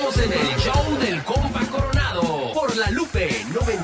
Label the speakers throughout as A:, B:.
A: Estamos en el show del compa Coronado por La Lupe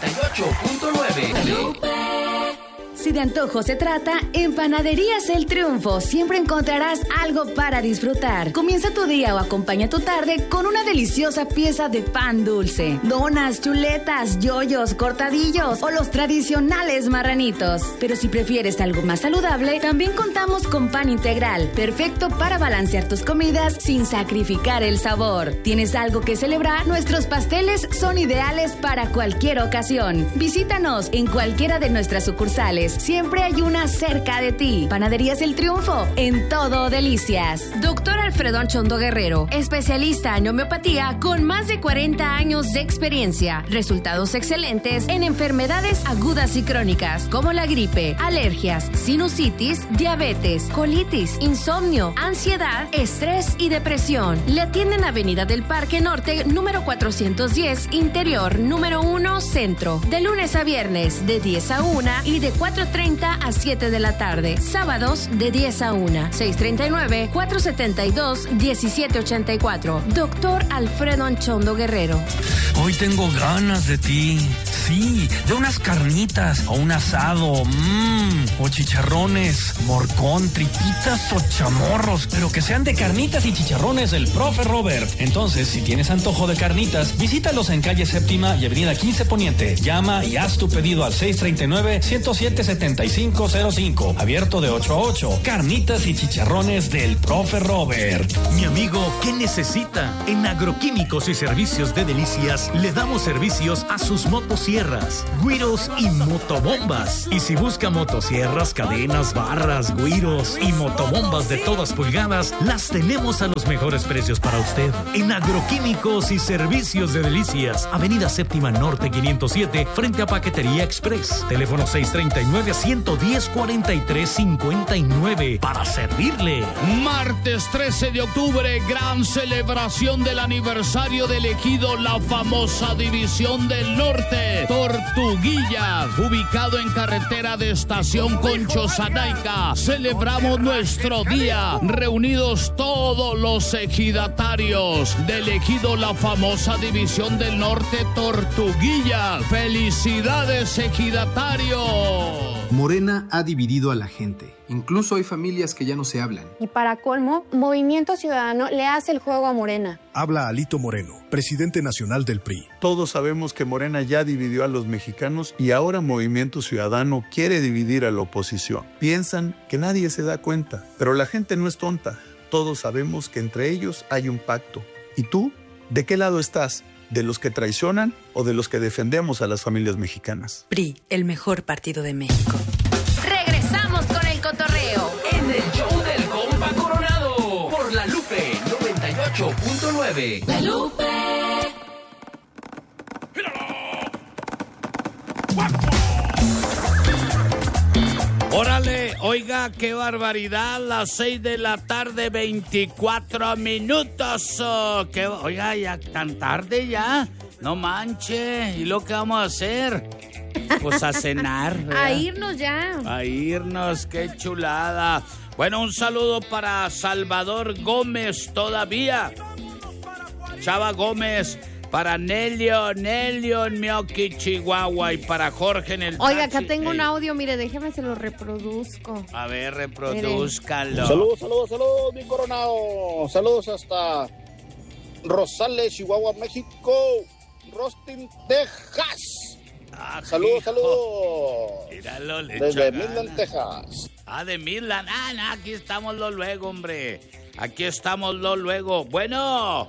A: 98.9.
B: Si de antojo se trata, en Panaderías El Triunfo siempre encontrarás algo para disfrutar. Comienza tu día o acompaña tu tarde con una deliciosa pieza de pan dulce. Donas, chuletas, yoyos, cortadillos o los tradicionales marranitos. Pero si prefieres algo más saludable, también contamos con pan integral, perfecto para balancear tus comidas sin sacrificar el sabor. ¿Tienes algo que celebrar? Nuestros pasteles son ideales para cualquier ocasión. Visítanos en cualquiera de nuestras sucursales. Siempre hay una cerca de ti. Panaderías El Triunfo, en todo delicias.
C: Doctor Alfredo Anchondo Guerrero, especialista en homeopatía con más de 40 años de experiencia. Resultados excelentes en enfermedades agudas y crónicas como la gripe, alergias, sinusitis, diabetes, colitis, insomnio, ansiedad, estrés y depresión. Le atienden Avenida del Parque Norte, número 410, Interior, número 1, Centro. De lunes a viernes, de 10 a 1 y de 4:30 a 7 de la tarde. Sábados de 10 a 1. 639-472-1784. Doctor Alfredo Anchondo Guerrero.
D: Hoy tengo ganas de ti. Sí, de unas carnitas o un asado. O chicharrones, morcón, tripitas o chamorros. Pero que sean de carnitas y chicharrones del Profe Robert. Entonces, si tienes antojo de carnitas, visítalos en calle Séptima y avenida 15 Poniente. Llama y haz tu pedido al 639-107-7505. Abierto de 8 a 8. Carnitas y chicharrones del Profe Robert.
E: Mi amigo, ¿qué necesita? En Agroquímicos y Servicios de Delicias le damos servicios a sus motosierras, güiros y motobombas. Y si busca motosierras, cadenas, barras, güiros y motobombas de todas pulgadas, las tenemos a los mejores precios para usted. En Agroquímicos y Servicios de Delicias, Avenida Séptima Norte 507, frente a Paquetería Express. Teléfono 639-110-4359 para servirle.
F: Martes 13 de octubre, gran celebración del aniversario del ejido La Famosa División del Norte, Tortuguilla, ubicado en carretera de Estación Concho-Zanaica. Celebramos nuestro día, reunidos todos los ejidatarios del ejido La Famosa División del Norte, Tortuguilla. ¡Felicidades, ejidatarios!
G: Morena ha dividido a la gente. Incluso hay familias que ya no se hablan.
H: Y para colmo, Movimiento Ciudadano le hace el juego a Morena.
I: Habla Alito Moreno, presidente nacional del PRI.
J: Todos sabemos que Morena ya dividió a los mexicanos y ahora Movimiento Ciudadano quiere dividir a la oposición. Piensan que nadie se da cuenta, pero la gente no es tonta. Todos sabemos que entre ellos hay un pacto. ¿Y tú? ¿De qué lado estás? ¿De los que traicionan o de los que defendemos a las familias mexicanas?
K: PRI, el mejor partido de México.
C: Regresamos con el cotorreo
A: En el show del compa Coronado por La Lupe 98.9.
B: La Lupe.
F: Órale, oiga, qué barbaridad, las 6 de la tarde, 24 minutos. Oiga, ya tan tarde ya, no manche. ¿Y lo que vamos a hacer? Pues a cenar, ¿verdad?
C: A irnos ya.
F: A irnos, qué chulada. Bueno, un saludo para Salvador Gómez todavía. Chava Gómez. Para Nelio en Mioqui, Chihuahua, y para Jorge en el
C: Oiga,
F: taxi.
C: acá tengo un audio, mire, déjeme se lo reproduzco.
F: A ver, reprodúzcalo.
L: Saludos, mi Coronado. Saludos hasta Rosales, Chihuahua, México. Rostin, Texas. Saludos.
F: Míralo, le
L: desde
F: echa
L: Midland,
F: ganas.
L: Texas.
F: De Midland. No, aquí estamos luego, hombre. Aquí estamos luego. Bueno.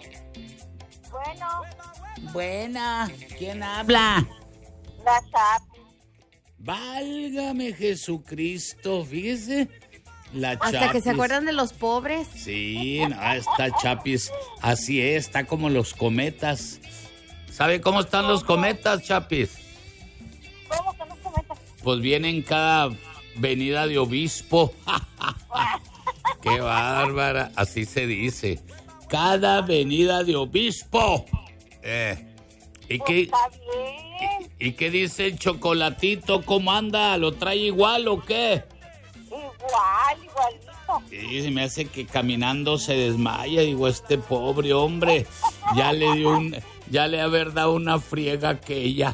F: Buena. ¿Quién habla?
M: La Chapi.
F: Válgame Jesucristo, fíjese. La
C: Hasta
F: Chapis.
C: que se acuerdan de los pobres.
F: Sí, no, esta Chapis, así es, está como los cometas. ¿Sabe cómo están los cometas, Chapis?
M: ¿Cómo que los cometas?
F: Pues vienen cada venida de obispo. ¡Qué bárbara! Así se dice. Cada venida de obispo. ¿Y qué?
M: Está bien.
F: ¿Y qué dice el Chocolatito? ¿Cómo anda? ¿Lo trae igual o qué?
M: Igualito.
F: Sí, se me hace que caminando se desmaya. Digo, este pobre hombre. ya le dio ya le haber dado una friega aquella.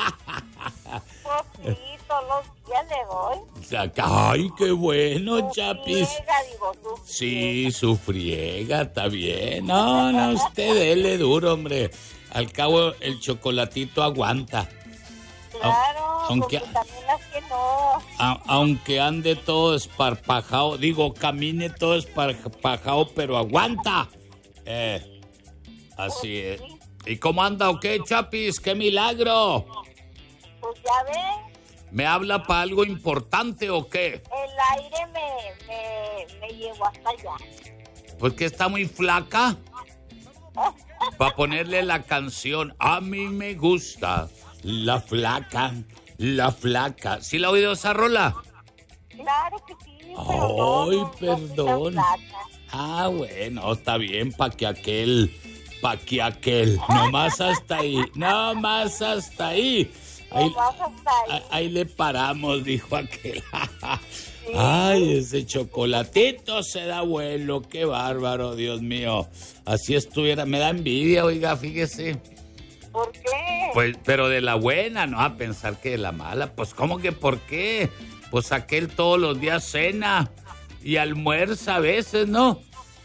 M: Pues sí, todos los días le doy.
F: Ay, qué bueno, Chapis.
M: Friega, digo, su
F: Sí, su friega, está bien. No, usted dele duro, hombre. Al cabo, el chocolatito aguanta.
M: Claro,
F: aunque
M: porque también las que no.
F: Aunque ande todo esparpajado, camine todo esparpajado, pero aguanta. Así es. ¿Y cómo anda o qué, Chapis? ¡Qué milagro!
M: Pues ya ve,
F: ¿Me habla para algo importante o qué?
M: el aire me llevó hasta allá.
F: Pues que está muy flaca. Para ponerle la canción, a mí me gusta la flaca. ¿Sí la ha oído esa rola?
M: Claro que sí,
F: Ay,
M: pero
F: perdón. Bueno, está bien, pa' que aquel. Nomás hasta ahí. Ahí le paramos, dijo aquel. Ay, ese chocolatito se da vuelo, qué bárbaro, Dios mío. Así estuviera, me da envidia, oiga, fíjese.
M: ¿Por qué?
F: Pues, pero de la buena, no a pensar que de la mala. Pues, ¿cómo que por qué? Pues aquel todos los días cena y almuerza a veces, ¿no?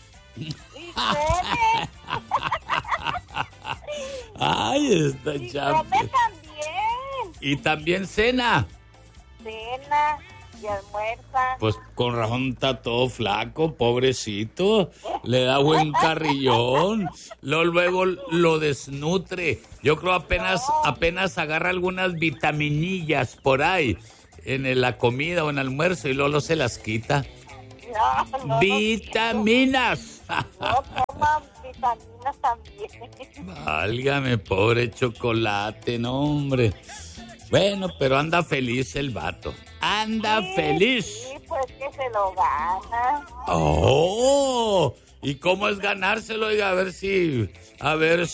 F: Ay, esta chapa.
M: Come también.
F: Y también cena.
M: Cena y almuerza.
F: Pues con razón está todo flaco, pobrecito. Le da buen carrillón. Luego lo desnutre. Yo creo apenas agarra algunas vitaminillas por ahí en la comida o en el almuerzo y luego se las quita.
M: No,
F: ¡Vitaminas!
M: No toman vitaminas también.
F: Válgame, pobre chocolate, no, hombre. Bueno, pero anda feliz el vato. ¡Anda feliz!
M: Sí, pues que se lo gana.
F: ¡Oh! ¿Y cómo es ganárselo? Oiga, a ver si.
M: Dámelo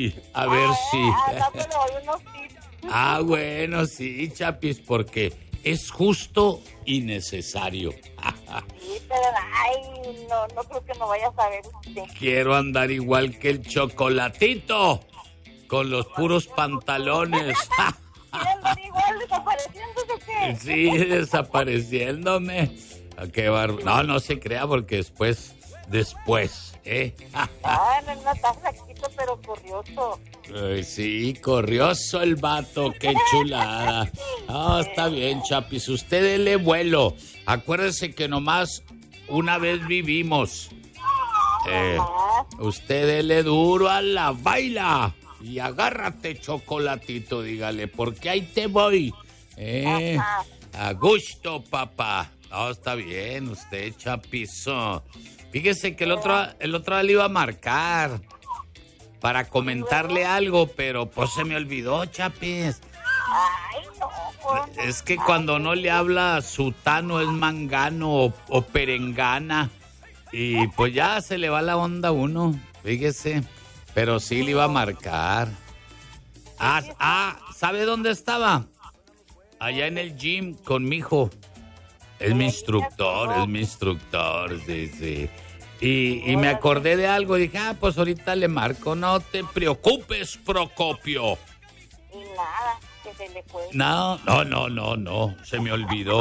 M: unos tips.
F: Bueno, sí, Chapis, porque es justo y necesario.
M: Sí, pero no creo que no vaya a saber usted.
F: Quiero andar igual que el chocolatito, con los puros pantalones.
M: ¿Quiere andar igual desapareciéndose o qué?
F: Sí, desapareciéndome. Qué bárbaro. No se crea porque después,
M: No está flaquito, pero corrioso.
F: Ay, sí, corrioso el vato, qué chulada. Está bien, Chapis, usted dele vuelo. Acuérdese que nomás una vez vivimos. Usted dele duro a la baila. Y agárrate, chocolatito, dígale, porque ahí te voy. A gusto, papá. Está bien, usted, Chapizo. Fíjese que el otro día le iba a marcar para comentarle algo, pero pues se me olvidó, Chapis.
M: Ay, no.
F: Es que cuando no le habla sutano es mangano o perengana. Y pues ya se le va la onda a uno, fíjese. Pero sí le iba a marcar. ¿Sabe dónde estaba? Allá en el gym con mi hijo. Es mi instructor, sí. Y me acordé de algo, dije, pues ahorita le marco, no te preocupes, Procopio.
M: Y nada, que se le fue.
F: No, se me olvidó.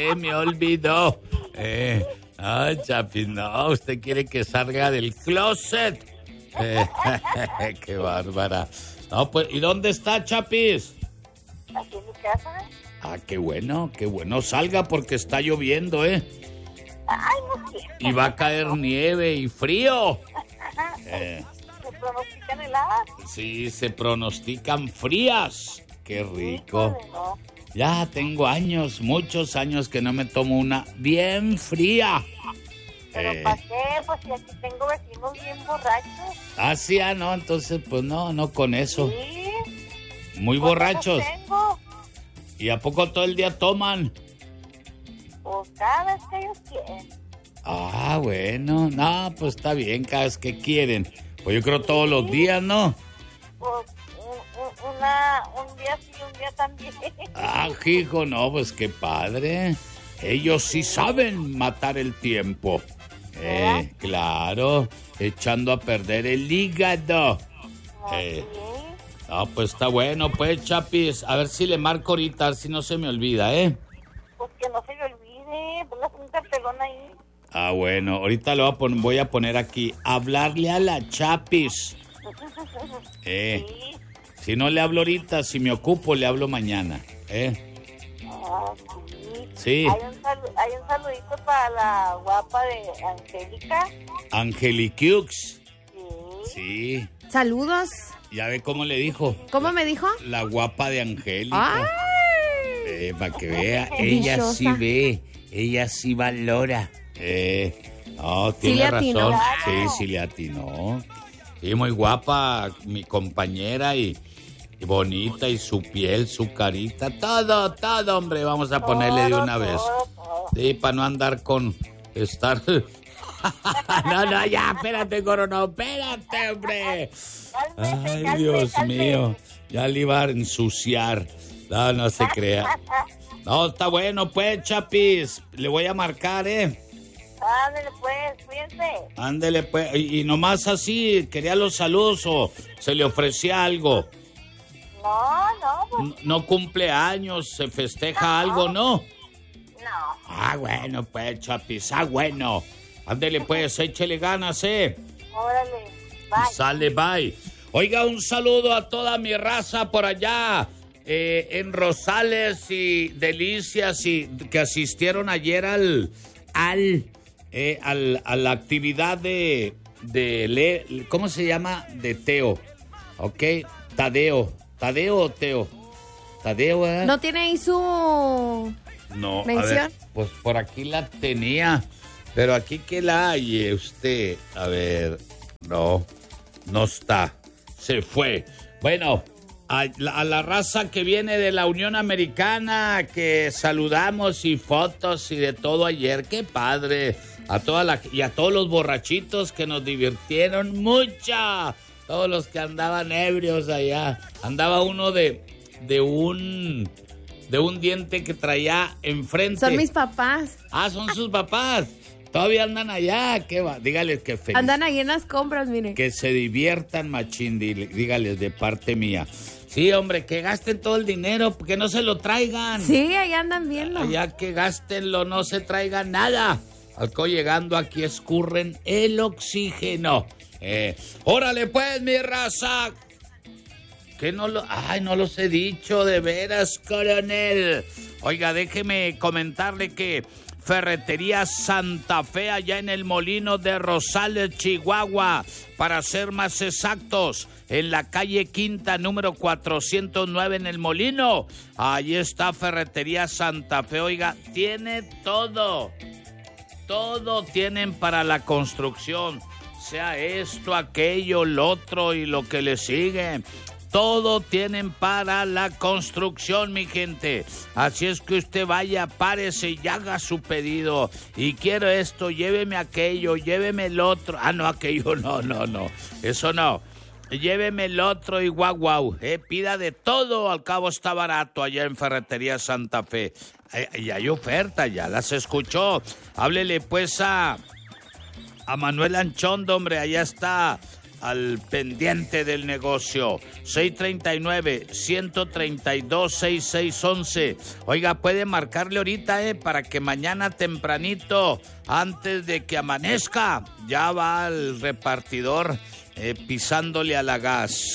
F: Ay, Chapis, no, usted quiere que salga del closet. Qué bárbara. No, pues, ¿y dónde está, Chapis?
M: Aquí en mi casa.
F: Qué bueno, salga porque está lloviendo,
M: Ay, no quiero.
F: Y va a caer nieve y frío.
M: ¿Se pronostican heladas?
F: Sí, se pronostican frías. Qué rico.
M: Híjole, no.
F: Ya tengo muchos años que no me tomo una bien fría.
M: ¿Pero para qué? Pues si aquí tengo vecinos bien borrachos.
F: Sí, no, entonces pues no con eso.
M: Sí.
F: Muy borrachos.
M: Tengo.
F: ¿Y a poco todo el día toman?
M: Pues cada vez que ellos quieren.
F: Bueno. No, pues está bien, cada vez que quieren. Pues yo creo todos los días, ¿no?
M: Pues un día sí, un día también.
F: Hijo, no, pues qué padre. Ellos sí saben matar el tiempo. Claro, echando a perder el hígado. Pues está bueno, pues, Chapis. A ver si le marco ahorita, a ver si no se me olvida,
M: Pues que no se me olvide, pongas un cartelón ahí.
F: Bueno, ahorita lo voy a poner aquí. Hablarle a la Chapis.
M: Sí.
F: Si no le hablo ahorita, si me ocupo, le hablo mañana. Sí.
M: Hay un saludito para la guapa de Angélica.
F: Angeliquiux. Sí.
H: Saludos.
F: ¿Ya ve cómo le dijo?
H: ¿Cómo me dijo?
F: La guapa de Angélica. Para que vea, ella
H: Dichosa.
F: sí ve, ella sí valora. Tiene
H: Sí le
F: razón.
H: atinó.
F: Sí le atinó. Sí, muy guapa, mi compañera y bonita, y su piel, su carita, todo, hombre, vamos a ponerle de una vez. Sí, para no andar con estar... No, ya, espérate, Coronado, espérate, hombre. Ay, Dios mío, ya le iba a ensuciar. No se crea. No, está bueno, pues, Chapis, le voy a marcar,
M: Ándale, pues, cuídense.
F: Ándele, pues, y nomás así, ¿quería los saludos o se le ofrecía algo?
M: No, pues.
F: No cumple años, se festeja algo, ¿no?
M: No.
F: Bueno, pues, Chapis, bueno. Ándele, pues, échele ganas,
M: Órale, bye.
F: Sale, bye. Oiga, un saludo a toda mi raza por allá, en Rosales y Delicias, y que asistieron ayer a la actividad ¿cómo se llama? De Teo, ¿ok? Tadeo o Teo. Tadeo, ¿eh?
H: ¿No tiene ahí su
F: No,
H: mención?
F: a ver, pues por aquí la tenía, pero aquí que la hay usted, a ver, no está, se fue. Bueno, a la raza que viene de la Unión Americana, que saludamos y fotos y de todo ayer, qué padre. Y a todos los borrachitos que nos divirtieron mucho. Todos los que andaban ebrios allá. Andaba uno de un diente que traía enfrente.
H: Son mis papás.
F: Son sus papás. Todavía andan allá. ¿Qué va? Dígales que feliz.
H: Andan ahí en las compras, mire.
F: Que se diviertan, machín. Dígales de parte mía. Sí, hombre, que gasten todo el dinero, que no se lo traigan.
H: Sí, ahí andan viendo.
F: Allá que gástenlo, no se traigan nada. Llegando aquí escurren el oxígeno. Órale pues, mi raza. Que no los he dicho, de veras, coronel. Oiga, déjeme comentarle que Ferretería Santa Fe, allá en el Molino de Rosales, Chihuahua, para ser más exactos, en la calle Quinta, número 409 en el Molino. Ahí está Ferretería Santa Fe. Oiga, tiene todo. Todo tienen para la construcción, sea esto, aquello, lo otro y lo que le sigue. Todo tienen para la construcción, mi gente. Así es que usted vaya, párese y haga su pedido. Y quiero esto, lléveme aquello, lléveme el otro. No, aquello no. Eso no. Lléveme el otro y guau. Pida de todo, al cabo está barato allá en Ferretería Santa Fe. Y hay oferta, ya las escuchó. Háblele pues a Manuel Anchondo, hombre, allá está al pendiente del negocio. 639-132-6611. Oiga, puede marcarle ahorita, para que mañana tempranito, antes de que amanezca, ya va el repartidor pisándole a la gas.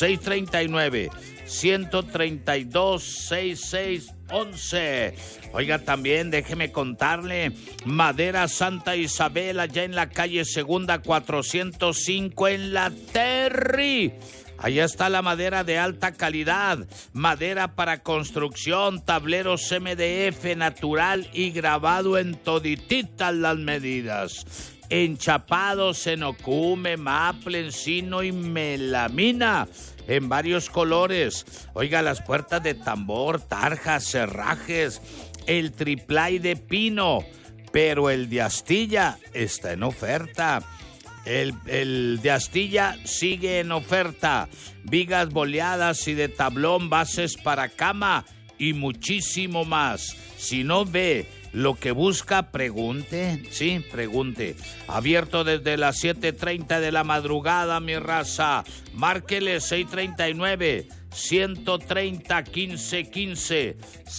F: 639-132-6611. Oiga, también déjeme contarle, Madera Santa Isabel, allá en la calle Segunda 405 en la Terry. Allá está la madera de alta calidad, madera para construcción, tableros MDF natural y grabado en todititas las medidas. Enchapados en ocume, maple, encino y melamina en varios colores. Oiga, las puertas de tambor, tarjas, cerrajes, el triplay de pino, pero el de astilla está en oferta. El de astilla sigue en oferta. Vigas boleadas y de tablón, bases para cama y muchísimo más. Si no ve lo que busca, pregunte, sí, pregunte. Abierto desde las 7:30 de la madrugada, mi raza. Márquele 639-130-1515.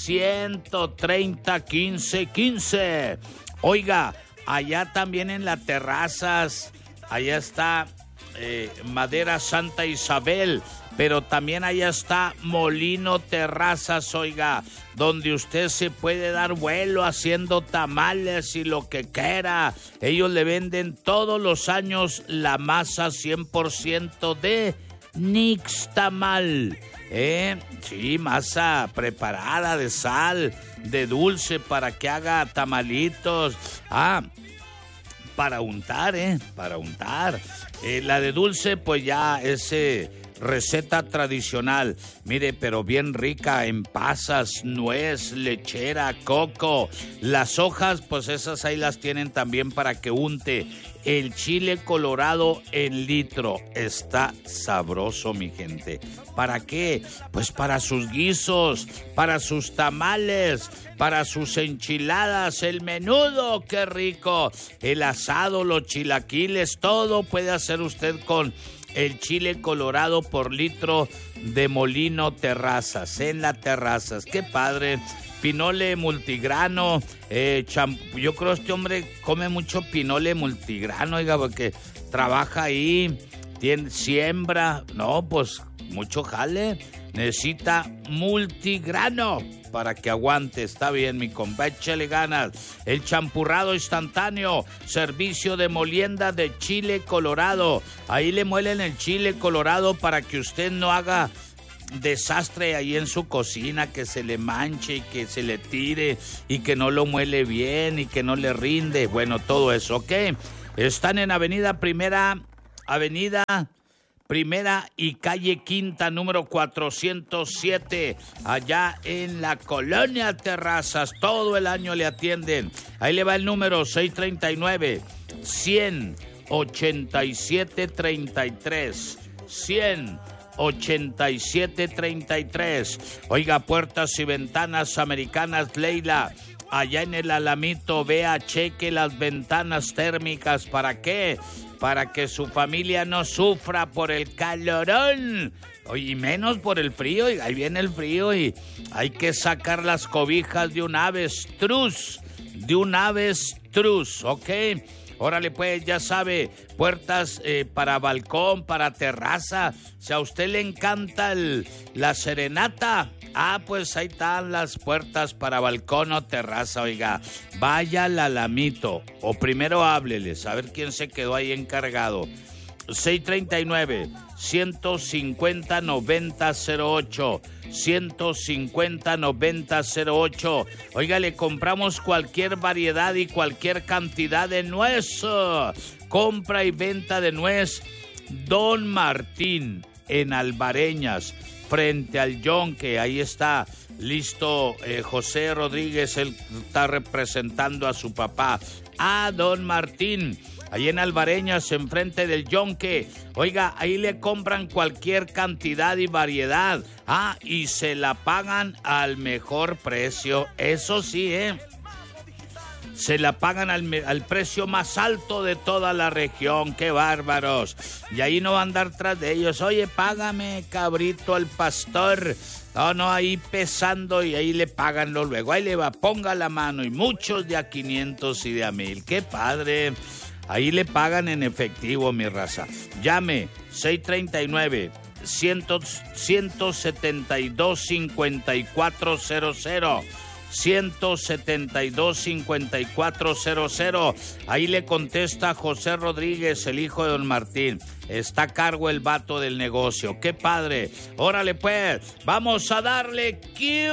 F: 130-1515. Oiga, allá también en las terrazas, allá está Madera Santa Isabel, pero también allá está Molino Terrazas, oiga, donde usted se puede dar vuelo haciendo tamales y lo que quiera. Ellos le venden todos los años la masa 100% de Nixtamal. Sí, masa preparada de sal, de dulce, para que haga tamalitos. Para untar, para untar. La de dulce, pues ya es receta tradicional. Mire, pero bien rica en pasas, nuez, lechera, coco. Las hojas, pues esas ahí las tienen también para que unte. El chile colorado en litro. Está sabroso, mi gente. ¿Para qué? Pues para sus guisos, para sus tamales, para sus enchiladas, el menudo, qué rico. El asado, los chilaquiles, todo puede hacer usted con el chile colorado por litro de Molino Terrazas, en las terrazas. ¡Qué padre! Pinole multigrano, yo creo que este hombre come mucho pinole multigrano, oiga, porque trabaja ahí, siembra, no, pues mucho jale, necesita multigrano para que aguante. Está bien, mi compa, échale ganas. El champurrado instantáneo, servicio de molienda de chile colorado. Ahí le muelen el chile colorado para que usted no haga desastre ahí en su cocina, que se le manche y que se le tire y que no lo muele bien y que no le rinde. Bueno, todo eso, ¿ok? Están en Avenida Primera y calle Quinta, número 407, allá en la Colonia Terrazas. Todo el año le atienden. Ahí le va el número 639-187-33. 187-33. Oiga, puertas y ventanas americanas Leila. Allá en el Alamito, vea, cheque las ventanas térmicas. ¿Para qué? Para que su familia no sufra por el calorón. Y menos por el frío. Y ahí viene el frío y hay que sacar las cobijas de un avestruz. ¿Ok? Órale, pues, ya sabe, puertas para balcón, para terraza. Si a usted le encanta la serenata, pues ahí están las puertas para balcón o terraza, oiga. Vaya al Alamito, o primero hábleles, a ver quién se quedó ahí encargado. 639-150-9008. 150-9008. Oiga, le compramos cualquier variedad y cualquier cantidad de nuez. Compra y venta de nuez Don Martín en Albareñas, frente al Yonque. Ahí está listo José Rodríguez, él está representando a su papá. Don Martín, ahí en Albareñas, enfrente del Yonque. Oiga, ahí le compran cualquier cantidad y variedad. Y se la pagan al mejor precio. Eso sí, se la pagan al precio más alto de toda la región. ¡Qué bárbaros! Y ahí no va a andar tras de ellos. Oye, págame, cabrito, al pastor. No, ahí pesando y ahí le pagan luego. Ahí le va, ponga la mano. Y muchos de a 500 y de a 1000. ¡Qué padre! Ahí le pagan en efectivo, mi raza. Llame 639-172-5400. 172-5400. Ahí le contesta José Rodríguez, el hijo de Don Martín. Está a cargo el vato del negocio. ¡Qué padre! Órale, pues, vamos a darle